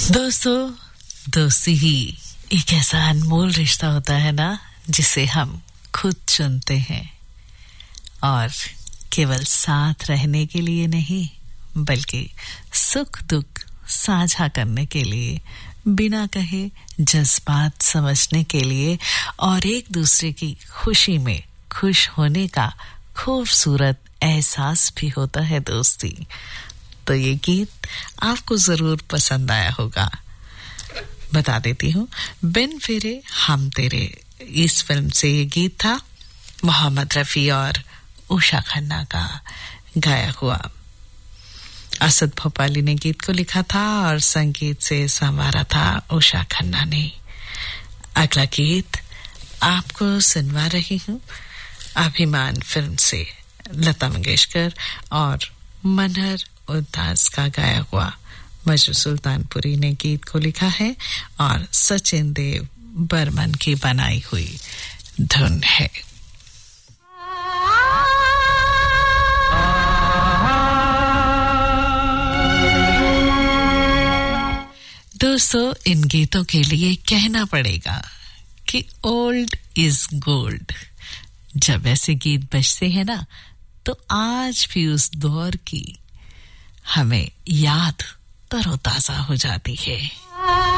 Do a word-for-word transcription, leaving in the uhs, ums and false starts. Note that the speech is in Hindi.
दोस्तों, दोस्ती ही एक ऐसा अनमोल रिश्ता होता है ना, जिसे हम खुद चुनते हैं और केवल साथ रहने के लिए नहीं, बल्कि सुख दुख साझा करने के लिए, बिना कहे जज्बात समझने के लिए और एक दूसरे की खुशी में खुश होने का खूबसूरत एहसास भी होता है दोस्ती। तो ये गीत आपको जरूर पसंद आया होगा। बता देती हूँ, बिन फेरे हम तेरे, इस फिल्म से ये गीत था। मोहम्मद रफी और उषा खन्ना का गाया हुआ। असद भोपाली ने गीत को लिखा था और संगीत से संवारा था उषा खन्ना ने। अगला गीत आपको सुनवा रही हूँ अभिमान फिल्म से, लता मंगेशकर और मनहर उदास का गाया हुआ। मजरू सुल्तानपुरी ने गीत को लिखा है और सचिन देव बर्मन की बनाई हुई धुन है। दोस्तों, इन गीतों के लिए कहना पड़ेगा कि ओल्ड इज गोल्ड। जब ऐसे गीत बजते हैं ना, तो आज भी उस दौर की हमें याद तरोताजा हो जाती है।